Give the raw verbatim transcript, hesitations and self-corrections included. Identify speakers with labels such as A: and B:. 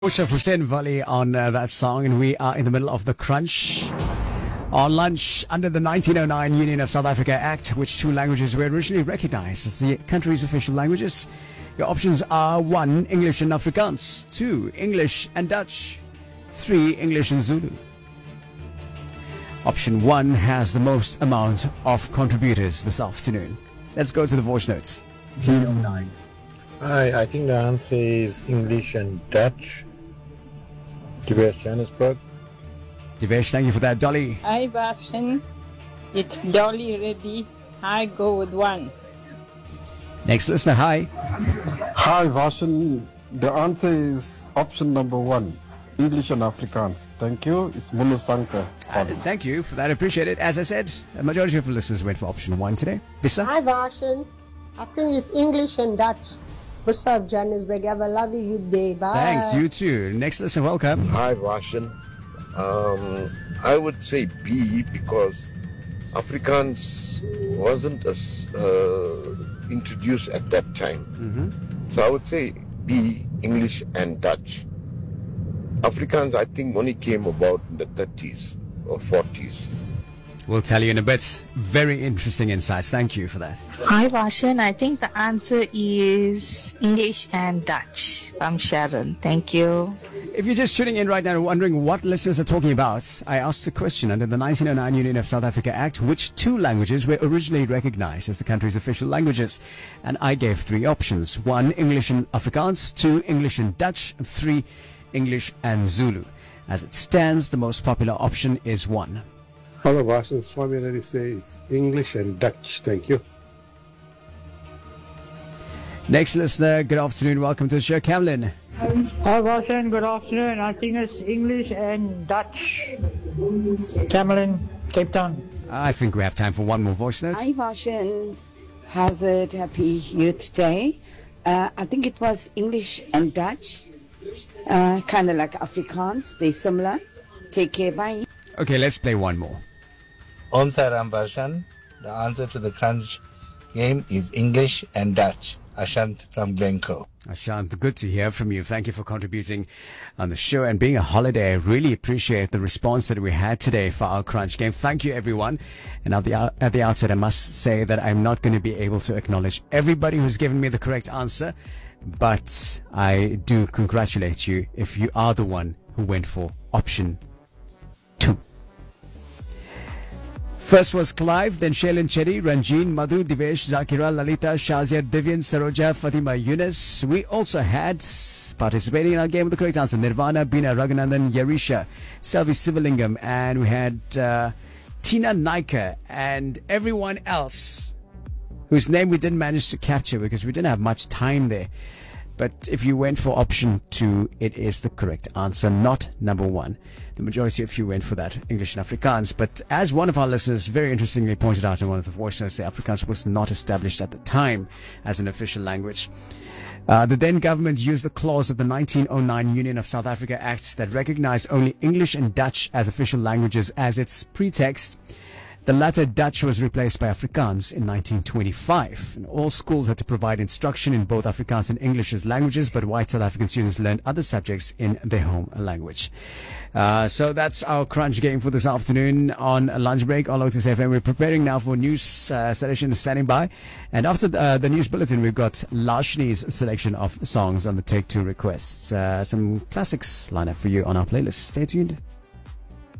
A: Of Hussein Valley on uh, that song, and we are in the middle of the crunch. On lunch, under the nineteen oh nine Union of South Africa Act, which two languages were originally recognized as the country's official languages? Your options are one, English and Afrikaans, two, English and Dutch, three, English and Zulu. Option one has the most amount of contributors this afternoon. Let's go to the voice notes.
B: nineteen oh nine.
C: I, I think the answer is English and Dutch. Devesh, Johannesburg.
A: Devesh, thank you for that. Dolly.
D: Hi, Bashan. It's Dolly Reddy. I go with one.
A: Next listener, hi.
E: Hi, Vashan. The answer is option number one, English and Afrikaans. Thank you. It's Munu Sanka.
A: Uh, thank you for that. I appreciate it. As I said, a majority of the listeners went for option one today. Vissa?
F: Hi, Varshan. I think it's English and Dutch. What's up, Johannesburg? Have a lovely good day. Bye.
A: Thanks, you too. Next listener, welcome.
G: Hi, Vashan. Um, I would say B because Afrikaans wasn't as, uh, introduced at that time.
A: Mm-hmm.
G: So I would say B, English and Dutch. Afrikaans, I think, only came about in the thirties or forties.
A: We'll tell you in a bit. Very interesting insights. Thank you for that.
H: Hi, Vashan. I think the answer is English and Dutch. I'm Sharon. Thank you.
A: If you're just tuning in right now and wondering what listeners are talking about, I asked a question under the nineteen oh nine Union of South Africa Act, which two languages were originally recognized as the country's official languages? And I gave three options. One, English and Afrikaans. Two, English and Dutch. Three, English and Zulu. As it stands, the most popular option is one.
I: Hello, Boston. Swami already says English and Dutch. Thank you.
A: Next listener, good afternoon. Welcome to the show, Camlin.
J: Hi, Boston. Good afternoon. I think it's English and Dutch. Cameron, Cape Town.
A: I think we have time for one more voice note.
K: Hi, Vashan. Hazard, happy Youth Day. Uh, I think it was English and Dutch. Uh, kind of like Afrikaans. They're similar. Take care. Bye.
A: Okay, let's play one more.
L: Om Saram Bashan. The answer to the crunch game is English and Dutch. Ashant from Glencoe.
A: Ashant, good to hear from you. Thank you for contributing on the show and being a holiday. I really appreciate the response that we had today for our crunch game. Thank you, everyone. And at the, at the outset, I must say that I'm not going to be able to acknowledge everybody who's given me the correct answer, but I do congratulate you if you are the one who went for option two. First was Clive, then Shailin Cherry, Ranjeen, Madhu, Divesh, Zakira, Lalita, Shazia, Divyan, Saroja, Fatima, Yunus. We also had, participating in our game with the correct answer, Nirvana, Bina, Raghunandan, Yarisha, Selvi Sivalingam, and we had uh, Tina Naika and everyone else whose name we didn't manage to capture because we didn't have much time there. But if you went for option two, it is the correct answer, not number one. The majority of you went for that, English and Afrikaans. But as one of our listeners very interestingly pointed out in one of the voice notes, the Afrikaans was not established at the time as an official language. Uh, the then government used the clause of the nineteen oh nine Union of South Africa Act that recognized only English and Dutch as official languages as its pretext. The latter, Dutch, was replaced by Afrikaans in nineteen twenty-five. And all schools had to provide instruction in both Afrikaans and English as languages, but white South African students learned other subjects in their home language. Uh, so that's our crunch game for this afternoon on lunch break on Lotus F M. We're preparing now for news uh, selection, standing by. And after the, uh, the news bulletin, we've got Lashni's selection of songs on the Take Two requests. Uh, some classics line up for you on our playlist. Stay tuned.